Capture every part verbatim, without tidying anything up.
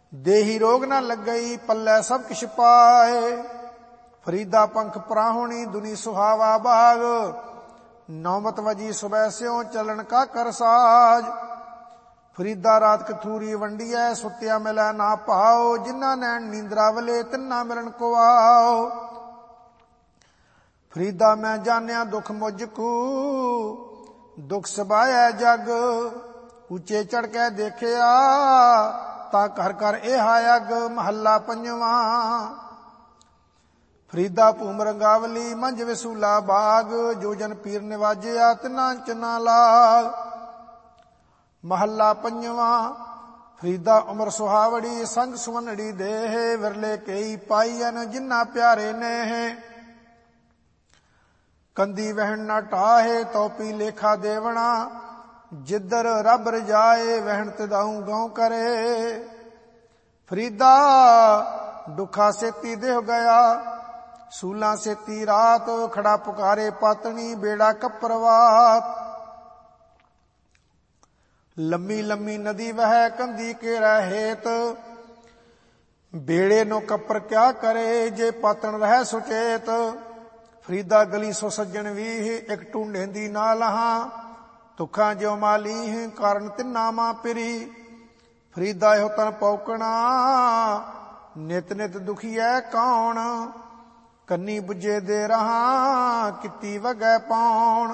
देही रोग न लग गई पल्ले सब किश पाए। फरीदा पंख प्राहुणी दुनी सुहावा बाग, नौमत वजी सुबह स्यों चलन का कर साज। फरीदा रात कथूरी वंडिया सुत्या मिलै ना पाओ, जिन्ना नैन नींदरा वले तिन्ना मिलन को आओ। फरीदा मैं जानिया दुख मुझकू, दुख सबाया जग, ऊंचे चढ़ के देखिया ता कर कर एहा अग। महला पंजवा। फरीदा भूम रंगावली मंझ विसूला बाग, जो जन पीर निवाजिया तिना चना लाग। महला पंजवा। फरीदा उमर सुहावड़ी संग सुवनड़ी देह, विरले कई पाईयन जिन्ना प्यारे नेह। कंदी वहन न टाहे तौपी लेखा देवना, जिधर रब रजाए वहन तिदाऊ गाँव करे। फरीदा दुखा सेती देह गया, सूला सेती रात, खड़ा पुकारे पातनी बेड़ा कपरवात। लम्मी लम्मी नदी वह कंदी के रहेत, बेड़े नो कपर क्या करे जे पातन रह सुचेत। फरीदा गली सो सज्जन वीह, एक टूंढेंदी ना लहा, तुखा ज्यो माली कारण तिन्ना मां पिरी। फरीदा हो तन पौकना नित नित दुखी है कौन, कन्नी बुझे दे रहा किती वगै पौण।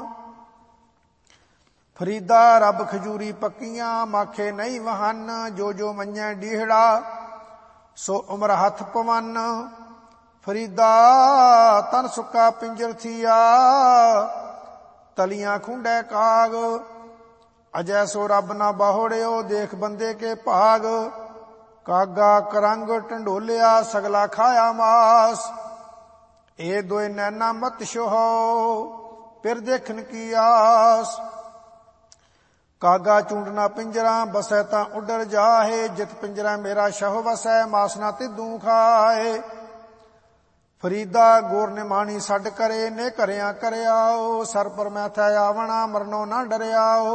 फरीदा रब खजूरी पक्कियां माखे नहीं वहन, जो जो मंझे डीहड़ा सो उमर हथ पवन। फरीदा तन सुक्का पिंजर थिया, तलियां खुंडे काग, अजय सो रब ना बाहोड़ियो देख बंदे के भाग। कागा करंग टंडोलिया सगला खाया मास, ए दोए नैना मत शोहो फिर देखन की आस। कागा चूंडना पिंजरा बसै ता उडर जाहे, जित पिंजरा मेरा शह वसै मास ना तिदू खाए। फरीदा गोर ने माणी सड करे ने करया करयाओ, सर पर मैं थे आवना मरनो ना डरियाओ।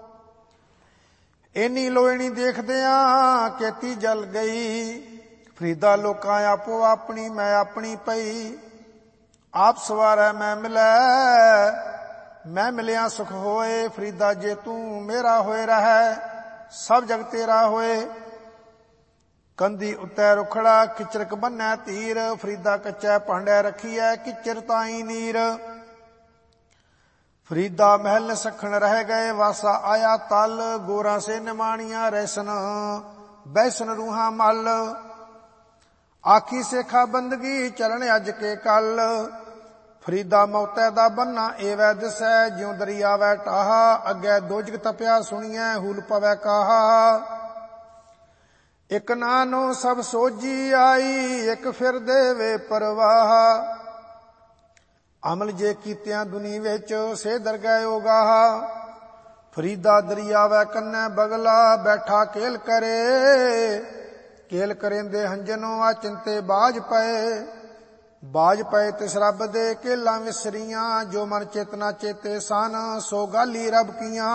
एनी लोहनी देखदिया केती जल गई, फरीदा लोकां आपो अपनी मैं अपनी पई। आप सवारै मैं मिलै मैं मिलिया सुख होए, फरीदा जे तू मेरा होए रहै सब जग तेरा होए। कंधी उत्ते रुखड़ा किचरक बन्नै तीर, फरीदा कच्चे भांडे रखिए किचर ताई नीर। फरीदा महल सखण रह गए वासा आया तल, गोरा से निमाणिया रैसन बैसन रूहा मल। आखी सेखा बंदगी चरण अज के कल, फरीदा मौते दा बन्ना एवै दिसै, ज्यों दरिया वै टाहा अगे दोजक तपया सुनिए हूल पवै काहा। एक नानो सब सोजी आई एक फिर देवे परवाह, अमल जे कीतियां दुनी विच से दरगह उगाह। फरीदा दरिया वै कन्नै बगला बैठा केल करे, केल करेंदे हंजनो आ चिंते बाज पए। बाज पए तिस रब दे केलां विसरियां, जो मन चेतना चेते सन सो गाली रब कीयां।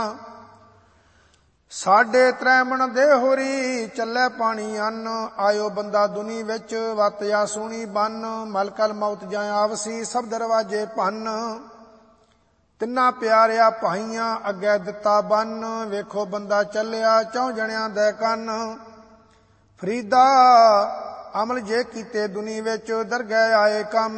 साढ़े त्रै मन दे होरी चलै पानी अन्न, आयो बंदा दुनी विच वत या सोनी बन। मलकल मौत जाए आवसी सब दरवाजे भन, तिन्ना प्यारिया भाईयां अगे दिता बन। वेखो बंदा चलिया चौं जणियां दे कन, फरीदा अमल जे कीते दुनी विच दरगह आए कम।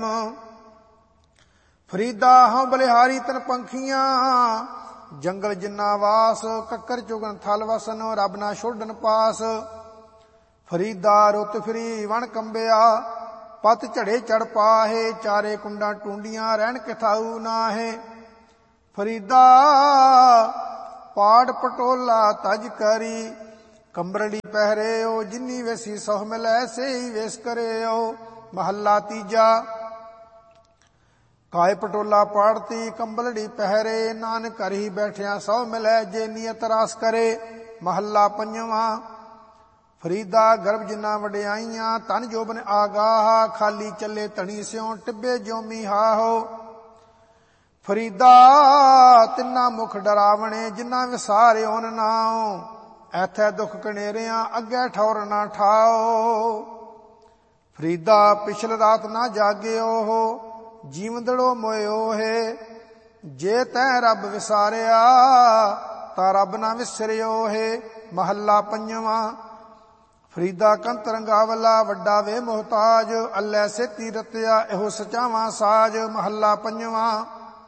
फरीदा हूं बलिहारी तन पंखियां, जंगल जिन्ना वास कक्कर चुगन थल वसन, रब ना छोड़न पास। फरीदा रुत फिरी वण कंबिया पत झड़े चढ़ पाहे, चारे कुंडा टूंडियां रहन किथाऊ नाहे। फरीदा पाड़ पटोला तज करी, कंबरड़ी पहरे ओ जिन्नी वेसी सह मिलै से ही वेस करे ओ। महला तीजा। काय पटोला पाड़ती कंबलड़ी पहरे, नानक घर ही बैठिया सौ मिलै जे नियत रास करे। महला पंजवा। फरीदा गर्भ जिन्ना वडियाइयां तन जोबन आगाह, खाली चले धनी स्यों टिब्बे जोमी हाहो। फरीदा तिन्ना मुख डरावणे जिन्ना विसारे ओन नाओ, ਐਥੈ ਦੁੱਖ ਕਨੇਰਿਆਂ ਅੱਗੇ ਠੌਰ ਨਾ ਠਾਓ। ਫਰੀਦਾ ਪਿਛਲ ਰਾਤ ਨਾ ਜਾਗਿਓ ਹੋ, ਜੀਵਦੜੋ ਮੋਇਓ ਹੈ। ਜੇ ਤੈਂ ਰੱਬ ਵਿਸਾਰਿਆ ਤਾਂ ਰੱਬ ਨਾ ਵਿਸਰਿਓ ਹੈ। ਮਹੱਲਾ ਪੰਜਵਾਂ। ਫਰੀਦਾ ਕੰਤ ਰੰਗਾਵਲਾ ਵੱਡਾ ਵੇ ਮੁਹਤਾਜ, ਅੱਲੇ ਸੇਤੀ ਰਤਿਆ ਇਹੋ ਸਚਾਵਾਂ ਸਾਜ। ਮਹੱਲਾ ਪੰਜਵਾਂ।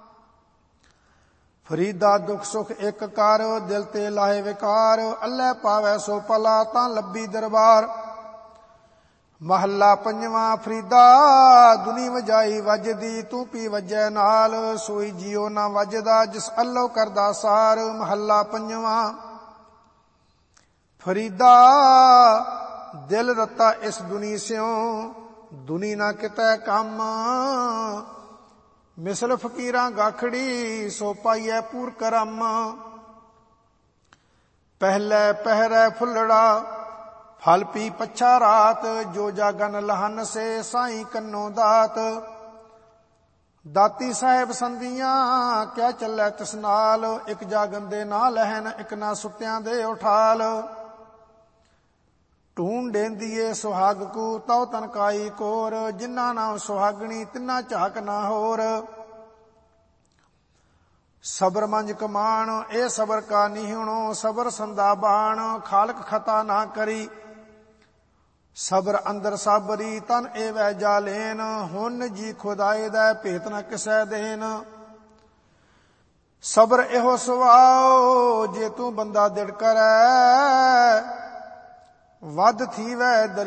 ਫਰੀਦਾ ਦੁੱਖ ਸੁਖ ਇੱਕ ਕਰ, ਦਿਲ ਤੇ ਲਾਹੇ ਵਿਕਾਰ। ਅੱਲੇ ਪਾਵੈ ਸੋ ਭਲਾ ਤਾਂ ਲੱਭੀ ਦਰਬਾਰ। ਮਹੱਲਾ ਪੰਜਵਾਂ। ਫਰੀਦਾ ਦੁਨੀ ਵਜਾਈ ਵੱਜਦੀ, ਤੂੰ ਪੀ ਵੱਜੈ ਨਾਲ। ਸੋਈ ਜੀਓ ਨਾ ਵੱਜਦਾ, ਜਿਸ ਅੱਲੋ ਕਰਦਾ ਸਾਰ। ਮਹੱਲਾ ਪੰਜਵਾਂ। ਫਰੀਦਾ ਦਿਲ ਰਤਾ ਇਸ ਦੁਨੀ ਸਿਉ, ਦੁਨੀ ਨਾ ਕਿਤੈ ਕੰਮ। ਮਿਸਲ ਫਕੀਰਾਂ ਗਾਖੜੀ, ਸੋ ਪਾਈਐ ਪੂਰ ਕਰਮ। ਪਹਿਲੇ ਪਹਿਰੈ ਫੁੱਲੜਾ, ਫਲ ਪੀ ਪੱਛਾ ਰਾਤ। ਜੋ ਜਾਗਨ ਲਹਨ ਸੇ, ਸਾਈਂ ਕੰਨੋ ਦਾਤ। ਦਾਤੀ ਸਾਹਿਬ ਸੰਦੀਆਂ, ਕਹਿ ਚੱਲੈ ਤਿਸ ਨਾਲ। ਇੱਕ ਜਾਗਨ ਦੇ ਨਾ ਲਹਿਨ, ਇੱਕ ਨਾ ਸੁੱਤਿਆਂ ਦੇ ਉਠਾਲ। ਢੂੰਡ ਦੇਂਦੀਏ ਸੁਹਾਗ ਕੂ, ਤਉ ਤਨਕਾਈ ਕੋਰ। ਜਿਨ੍ਹਾਂ ਨਾਮ ਸੁਹਾਗਣੀ, ਤਿੰਨਾ ਝਾਕ ਨਾ ਹੋਰ। ਸਬਰ ਮੰਜ ਕਮਾਣ, ਇਹ ਸਬਰ ਕਾ ਨੀਹਣੋ। ਸਬਰ ਸੰਦਾ ਬਾਣ, ਖਾਲਕ ਖਤਾ ਨਾ ਕਰੀ। ਸਬਰ ਅੰਦਰ ਸਾਬਰੀ, ਤਨ ਏਵੈ ਜਾਲੇਨ। ਹੁਣ ਜੀ ਖੁਦਾਏ ਦਾ, ਭੇਤ ਨ ਕਿਸੈ ਦੇਨ। ਸਬਰ ਇਹੋ ਸੁਭਾਉ, ਜੇ ਤੂੰ ਬੰਦਾ ਦਿੜ ਕਰੈ। ਵੱਧ ਥੀਵੈ